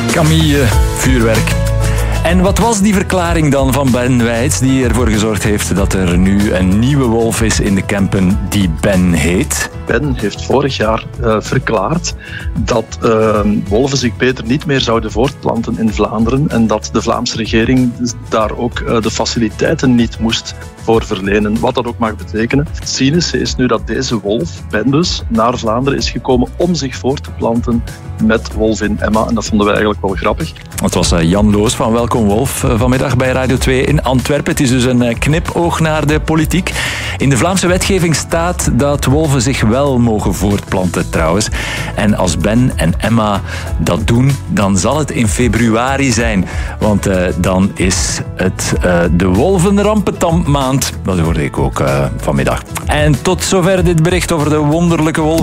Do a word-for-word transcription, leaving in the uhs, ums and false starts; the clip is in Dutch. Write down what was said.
Camille, vuurwerk. En wat was die verklaring dan van Ben Weitz die ervoor gezorgd heeft dat er nu een nieuwe wolf is in de Kempen die Ben heet? Ben heeft vorig jaar uh, verklaard dat uh, wolven zich beter niet meer zouden voortplanten in Vlaanderen en dat de Vlaamse regering daar ook uh, de faciliteiten niet moest voor verlenen, wat dat ook mag betekenen. Het cynische is nu dat deze wolf, Ben dus, naar Vlaanderen is gekomen om zich voor te planten met wolvin Emma. En dat vonden we eigenlijk wel grappig. Het was Jan Loos van Welkom Wolf vanmiddag bij Radio twee in Antwerpen. Het is dus een knipoog naar de politiek. In de Vlaamse wetgeving staat dat wolven zich wel mogen voortplanten trouwens. En als Ben en Emma dat doen, dan zal het in februari zijn. Want uh, dan is het uh, de wolvenrampetandmaand. Dat hoorde ik ook uh, vanmiddag. En tot zover dit bericht over de wonderlijke wolven.